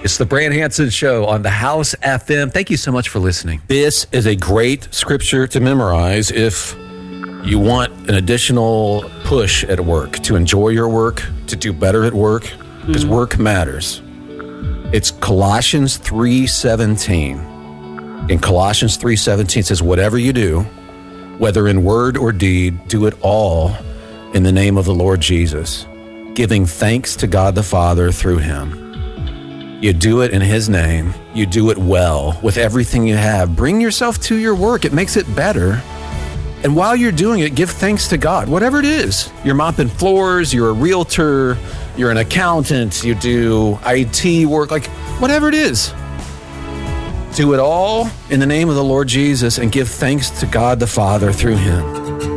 It's the Brand Hansen Show on the House FM. Thank you so much for listening. This is a great scripture to memorize if you want an additional push at work, to enjoy your work, to do better at work, because work matters. It's Colossians 3:17. In Colossians 3:17 it says, whatever you do, whether in word or deed, do it all in the name of the Lord Jesus, giving thanks to God the Father through him. You do it in his name. You do it well with everything you have. Bring yourself to your work. It makes it better. And while you're doing it, give thanks to God, whatever it is. You're mopping floors, you're a realtor, you're an accountant, you do IT work, like whatever it is. Do it all in the name of the Lord Jesus and give thanks to God the Father through him.